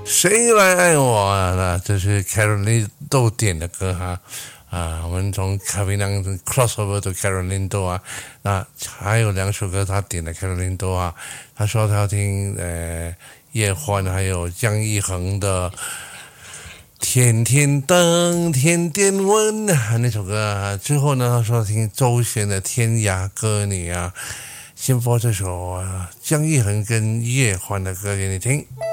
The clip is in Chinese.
谁来爱我啊？那这是 Caroline 豆点的歌哈。我们从卡维良 crossover 到 Caroline 豆啊，那还有2首歌他点的 Caroline 豆啊，他说他要听叶欢还有姜育恒的天天等天天问那首歌啊，之后呢他说听周璇的天涯歌女啊，先播这首姜育恒跟叶欢的歌给你听。